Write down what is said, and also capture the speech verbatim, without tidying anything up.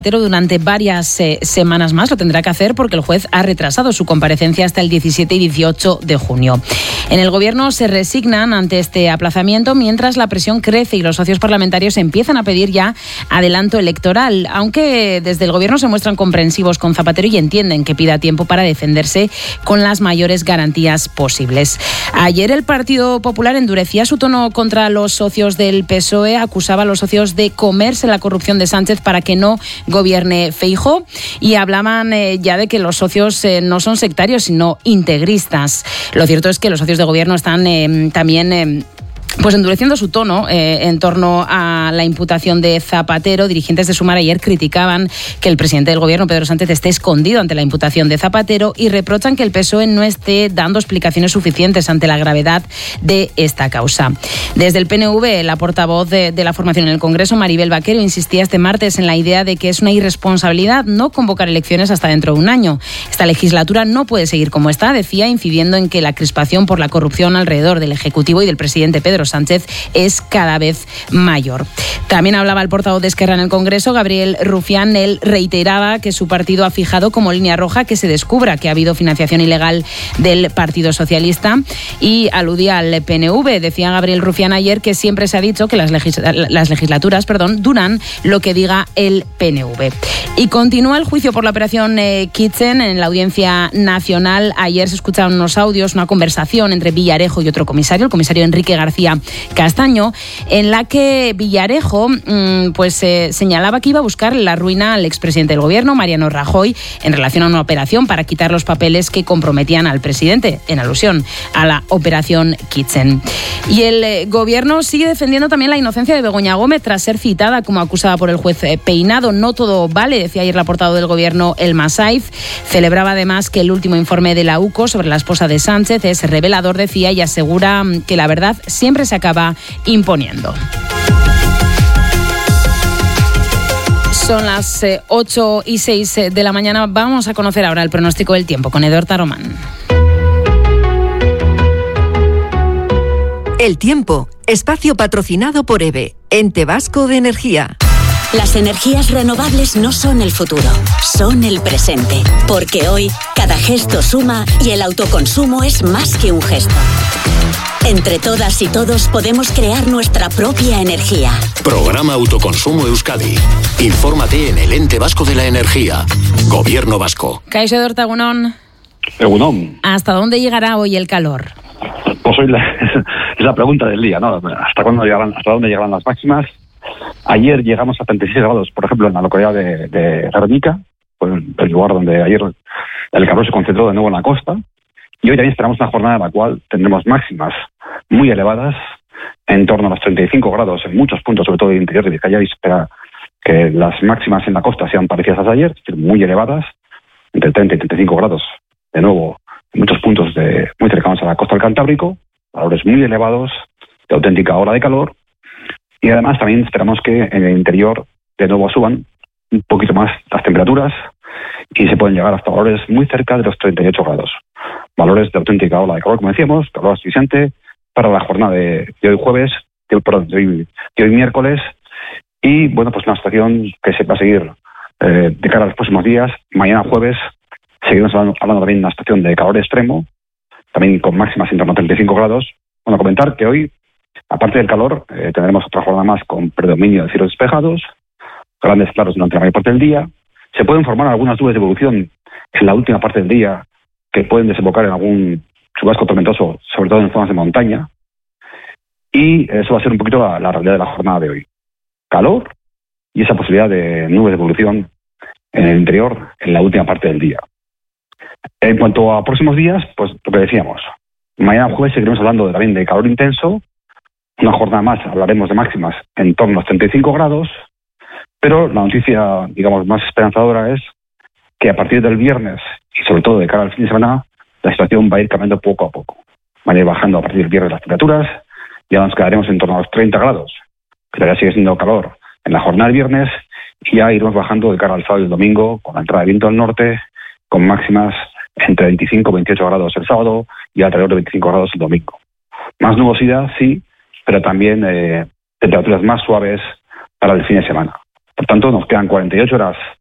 Durante varias eh, semanas más lo tendrá que hacer porque el juez ha retrasado su comparecencia hasta el diecisiete y dieciocho de junio. En el Gobierno se resignan ante este aplazamiento mientras la presión crece y los socios parlamentarios empiezan a pedir ya adelanto electoral, aunque desde el Gobierno se muestran comprensivos con Zapatero y entienden que pida tiempo para defenderse con las mayores garantías posibles. Ayer el Partido Popular endurecía su tono contra los socios del P S O E, acusaba a los socios de comerse la corrupción de Sánchez para que no gobierne Feijóo y hablaban eh, ya de que los socios eh, no son sectarios sino integristas. Lo cierto es que los socios de gobierno están eh, también eh, pues endureciendo su tono eh, en torno a la imputación de Zapatero. Dirigentes de Sumar ayer criticaban que el presidente del gobierno, Pedro Sánchez, esté escondido ante la imputación de Zapatero y reprochan que el P S O E no esté dando explicaciones suficientes ante la gravedad de esta causa. Desde el P N V, la portavoz de, de la formación en el Congreso, Maribel Vaquero, insistía este martes en la idea de que es una irresponsabilidad no convocar elecciones hasta dentro de un año. Esta legislatura no puede seguir como está, decía, incidiendo en que la crispación por la corrupción alrededor del Ejecutivo y del presidente Pedro Sánchez es cada vez mayor. También hablaba el portavoz de Esquerra en el Congreso, Gabriel Rufián. Él reiteraba que su partido ha fijado como línea roja que se descubra que ha habido financiación ilegal del Partido Socialista y aludía al P N V. Decía Gabriel Rufián ayer que siempre se ha dicho que las, legis- las legislaturas perdón, duran lo que diga el P N V. Y continúa el juicio por la operación eh, Kitchen en la Audiencia Nacional. Ayer se escucharon unos audios, una conversación entre Villarejo y otro comisario, el comisario Enrique García Castaño, en la que Villarejo mmm, pues eh, señalaba que iba a buscar la ruina al expresidente del gobierno, Mariano Rajoy, en relación a una operación para quitar los papeles que comprometían al presidente, en alusión a la operación Kitchen. Y el eh, gobierno sigue defendiendo también la inocencia de Begoña Gómez tras ser citada como acusada por el juez eh, Peinado. No todo vale, decía ayer la portavoz del gobierno, Elma Saiz. Celebraba además que el último informe de la U C O sobre la esposa de Sánchez es revelador, decía, y asegura que la verdad siempre se acaba imponiendo. Son las eh, ocho y seis de la mañana. Vamos a conocer ahora el pronóstico del tiempo con Eduardo Román. El tiempo, espacio patrocinado por EVE, Ente Vasco de Energía. Las energías renovables no son el futuro, son el presente. Porque hoy, cada gesto suma y el autoconsumo es más que un gesto. Entre todas y todos podemos crear nuestra propia energía. Programa Autoconsumo Euskadi. Infórmate en el Ente Vasco de la Energía. Gobierno Vasco. Kaixo Eduardo, Egunon. Egunon. ¿Hasta dónde llegará hoy el calor? Pues hoy la, es la pregunta del día, ¿no? ¿Hasta cuándo llegarán, hasta dónde llegarán las máximas? Ayer llegamos a treinta y seis grados, por ejemplo, en la localidad de, de Guernica, pues el lugar donde ayer el calor se concentró de nuevo en la costa. Y hoy también esperamos una jornada en la cual tendremos máximas muy elevadas, en torno a los treinta y cinco grados en muchos puntos, sobre todo en el interior de Vizcaya, y se espera que las máximas en la costa sean parecidas a las de ayer, es decir, muy elevadas, entre treinta y treinta y cinco grados, de nuevo, en muchos puntos de, muy cercanos a la costa del Cantábrico, valores muy elevados, de auténtica ola de calor, y además también esperamos que en el interior de nuevo suban un poquito más las temperaturas y se pueden llegar hasta valores muy cerca de los treinta y ocho grados. Valores de auténtica ola de calor, como decíamos, calor asfixiante para la jornada de, de hoy jueves, de, perdón, de hoy, de hoy miércoles, y bueno, pues una situación que se va a seguir eh, de cara a los próximos días. Mañana jueves seguiremos hablando, hablando también de una situación de calor extremo, también con máximas en torno a treinta y cinco grados. Bueno, comentar que hoy, aparte del calor, eh, tendremos otra jornada más con predominio de cielos despejados, grandes claros durante la mayor parte del día. Se pueden formar algunas nubes de evolución en la última parte del día que pueden desembocar en algún chubasco tormentoso, sobre todo en zonas de montaña. Y eso va a ser un poquito la, la realidad de la jornada de hoy. Calor y esa posibilidad de nubes de evolución en el interior en la última parte del día. En cuanto a próximos días, pues lo que decíamos. Mañana jueves seguiremos hablando de, también de calor intenso. Una jornada más hablaremos de máximas en torno a los treinta y cinco grados. Pero la noticia, digamos, más esperanzadora es que a partir del viernes y sobre todo de cara al fin de semana, la situación va a ir cambiando poco a poco. Van a ir bajando a partir del viernes las temperaturas, ya nos quedaremos en torno a los treinta grados, que todavía sigue siendo calor en la jornada del viernes, y ya iremos bajando de cara al sábado y el domingo, con la entrada de viento del norte, con máximas entre veinticinco y veintiocho grados el sábado y alrededor de veinticinco grados el domingo. Más nubosidad, sí, pero también eh, temperaturas más suaves para el fin de semana. Por tanto, nos quedan cuarenta y ocho horas